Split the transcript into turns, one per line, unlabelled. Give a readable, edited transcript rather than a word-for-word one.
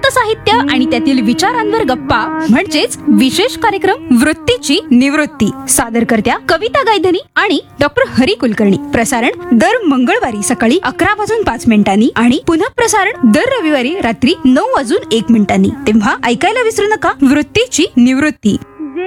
साहित्य आणि त्यातील विचारांवर गप्पा म्हणजेच विशेष कार्यक्रम वृत्तीची निवृत्ती. सादरकर्त्या कविता गायधनी आणि डॉक्टर हरी कुलकर्णी. प्रसारण दर मंगळवारी सकाळी 11:05 आणि पुन्हा प्रसारण दर रविवारी रात्री 9:01. तेव्हा ऐकायला विसरू नका वृत्तीची निवृत्ती.